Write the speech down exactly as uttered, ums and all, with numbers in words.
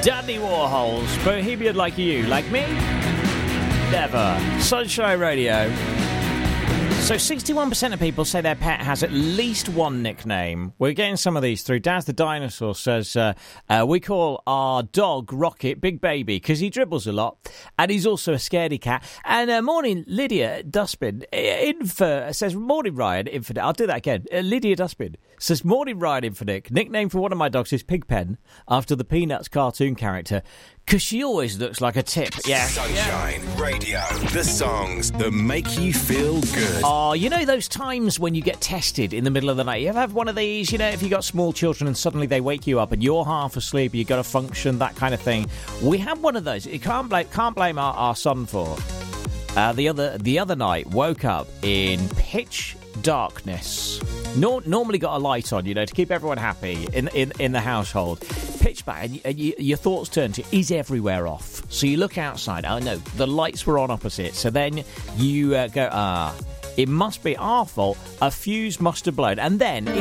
Dandy Warhols, Bohemian Like You, Like Me? Never. Sunshine Radio. So sixty-one percent of people say their pet has at least one nickname. We're getting some of these through. Daz the Dinosaur says, uh, uh, we call our dog Rocket Big Baby because he dribbles a lot and he's also a scaredy cat. And uh, morning, Lydia Dustbin Inf- says, morning, Ryan Infinite. I'll do that again. Uh, Lydia Dustbin says, morning, Ryan Infinite. Nickname for one of my dogs is Pigpen, after the Peanuts cartoon character, because she always looks like a tip. Yeah. Sunshine yeah. Radio. The songs that make you feel good. Oh, you know those times when you get tested in the middle of the night? You ever have one of these, you know, if you got small children and suddenly they wake you up and you're half asleep, you've got to function, that kind of thing. We had one of those. You can't blame, can't blame our, our son for. Uh, the other the other night, woke up in pitch darkness. Nor- normally got a light on, you know, to keep everyone happy in in, in the household. Pitch black, and, you, and you, your thoughts turn to, is everywhere off? So you look outside. Oh, no, the lights were on opposite. So then you uh, go, ah, it must be our fault. A fuse must have blown. And then...